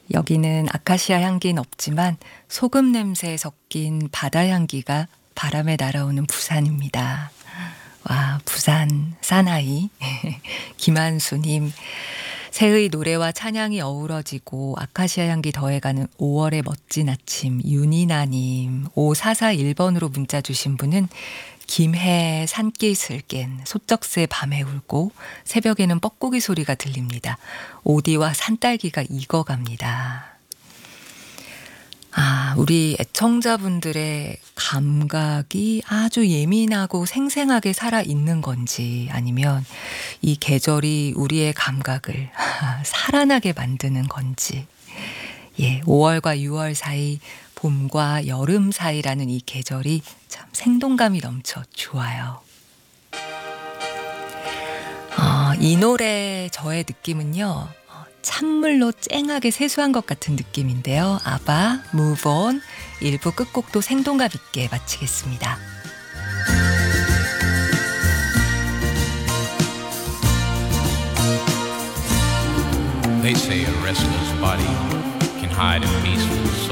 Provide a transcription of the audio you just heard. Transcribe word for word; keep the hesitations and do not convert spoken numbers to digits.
여기는 아카시아 향기는 없지만 소금 냄새에 섞인 바다 향기가 바람에 날아오는 부산입니다. 와, 부산 사나이 김한수님. 새의 노래와 찬양이 어우러지고 아카시아 향기 더해가는 오월의 멋진 아침. 윤이나님. 오사사일 번으로 문자 주신 분은 김해 산기슭을 깬 소쩍새 밤에 울고 새벽에는 뻐꾸기 소리가 들립니다. 오디와 산딸기가 익어갑니다. 아, 우리 애청자분들의 감각이 아주 예민하고 생생하게 살아있는 건지 아니면 이 계절이 우리의 감각을 살아나게 만드는 건지. 예, 오월과 유월 사이, 봄과 여름 사이라는 이 계절이 참 생동감이 넘쳐 좋아요. 어, 이 노래 저의 느낌은요. 찬물로 쨍하게 세수한 것 같은 느낌인데요. 아바, Move On. 일 부 끝곡도 생동감 있게 마치겠습니다. They say a restless body can hide in peaceful soul.